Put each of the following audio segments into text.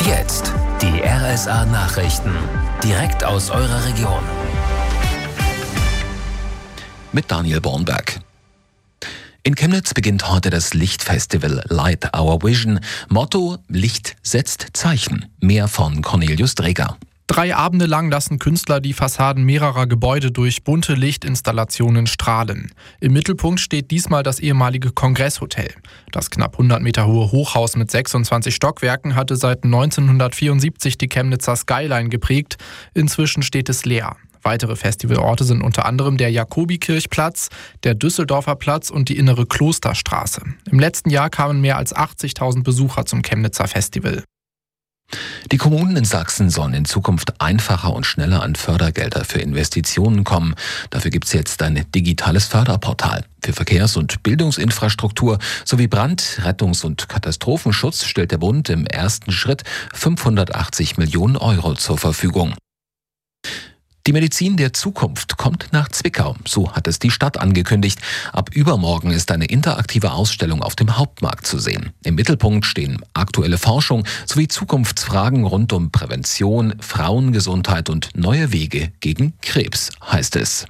Jetzt die RSA-Nachrichten. Direkt aus eurer Region. Mit Daniel Bornberg. In Chemnitz beginnt heute das Lichtfestival Light Our Vision. Motto: Licht setzt Zeichen. Mehr von Cornelius Dreger. 3 Abende lang lassen Künstler die Fassaden mehrerer Gebäude durch bunte Lichtinstallationen strahlen. Im Mittelpunkt steht diesmal das ehemalige Kongresshotel. Das knapp 100 Meter hohe Hochhaus mit 26 Stockwerken hatte seit 1974 die Chemnitzer Skyline geprägt. Inzwischen steht es leer. Weitere Festivalorte sind unter anderem der Jakobikirchplatz, der Düsseldorfer Platz und die Innere Klosterstraße. Im letzten Jahr kamen mehr als 80.000 Besucher zum Chemnitzer Festival. Die Kommunen in Sachsen sollen in Zukunft einfacher und schneller an Fördergelder für Investitionen kommen. Dafür gibt es jetzt ein digitales Förderportal. Für Verkehrs- und Bildungsinfrastruktur sowie Brand-, Rettungs- und Katastrophenschutz stellt der Bund im ersten Schritt 580 Millionen Euro zur Verfügung. Die Medizin der Zukunft kommt nach Zwickau, so hat es die Stadt angekündigt. Ab übermorgen ist eine interaktive Ausstellung auf dem Hauptmarkt zu sehen. Im Mittelpunkt stehen aktuelle Forschung sowie Zukunftsfragen rund um Prävention, Frauengesundheit und neue Wege gegen Krebs, heißt es.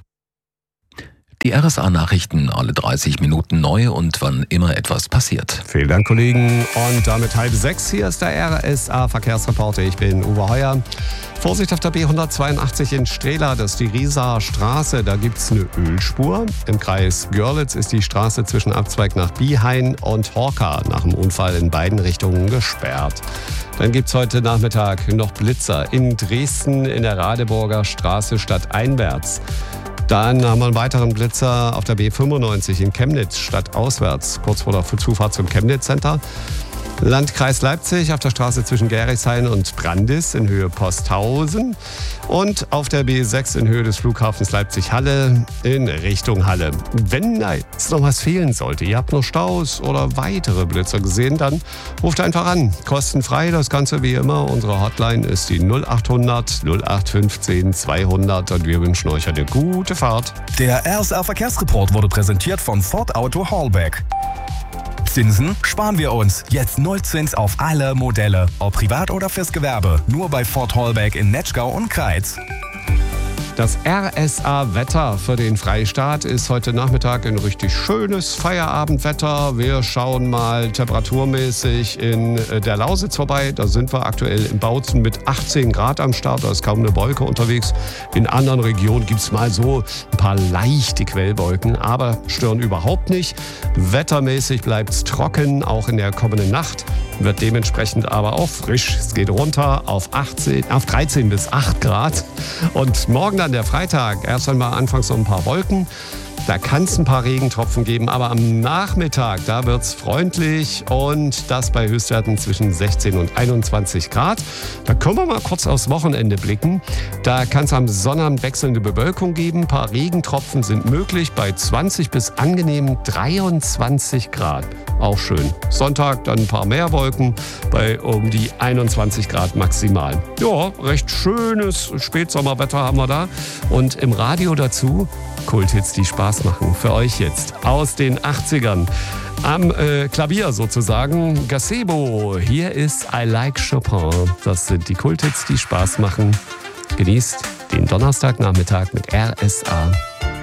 Die RSA-Nachrichten alle 30 Minuten neu und wann immer etwas passiert. Vielen Dank, Kollegen. Und damit 5:30. Hier ist der RSA-Verkehrsreporter. Ich bin Uwe Heuer. Vorsicht auf der B182 in Strehla, das ist die Riesaer Straße. Da gibt es eine Ölspur. Im Kreis Görlitz ist die Straße zwischen Abzweig nach Biehain und Horka nach dem Unfall in beiden Richtungen gesperrt. Dann gibt es heute Nachmittag noch Blitzer in Dresden in der Radeburger Straße stadteinwärts. Dann haben wir einen weiteren Blitzer auf der B95 in Chemnitz stadtauswärts, kurz vor der Zufahrt zum Chemnitz Center. Landkreis Leipzig auf der Straße zwischen Gerichshain und Brandis in Höhe Posthausen und auf der B6 in Höhe des Flughafens Leipzig-Halle in Richtung Halle. Wenn jetzt noch was fehlen sollte, ihr habt noch Staus oder weitere Blitzer gesehen, dann ruft einfach an. Kostenfrei, das Ganze wie immer. Unsere Hotline ist die 0800 0815 200 und wir wünschen euch eine gute Fahrt. Der RSA Verkehrsreport wurde präsentiert von Ford Auto Hallbeck. Zinsen sparen wir uns. Jetzt Nullzins auf alle Modelle. Ob privat oder fürs Gewerbe. Nur bei Ford Hallbeck in Netschgau und Kreiz. Das RSA-Wetter für den Freistaat ist heute Nachmittag ein richtig schönes Feierabendwetter. Wir schauen mal temperaturmäßig in der Lausitz vorbei. Da sind wir aktuell in Bautzen mit 18 Grad am Start. Da ist kaum eine Wolke unterwegs. In anderen Regionen gibt es mal so ein paar leichte Quellwolken, aber stören überhaupt nicht. Wettermäßig bleibt es trocken, auch in der kommenden Nacht. Wird dementsprechend aber auch frisch. Es geht runter auf 13 bis 8 Grad. Und morgen dann der Freitag. Erst einmal anfangs noch ein paar Wolken. Da kann es ein paar Regentropfen geben, aber am Nachmittag, da wird es freundlich und das bei Höchstwerten zwischen 16 und 21 Grad. Da können wir mal kurz aufs Wochenende blicken. Da kann es am Sonnabend wechselnde Bewölkung geben. Ein paar Regentropfen sind möglich bei 20 bis angenehmen 23 Grad. Auch schön. Sonntag dann ein paar mehr Wolken bei um die 21 Grad maximal. Ja, recht schönes Spätsommerwetter haben wir da. Und im Radio dazu Kulthits, die Spaß machen. Für euch jetzt aus den 80ern. Am Klavier sozusagen Gazebo. Hier ist I Like Chopin. Das sind die Kulthits, die Spaß machen. Genießt den Donnerstagnachmittag mit RSA.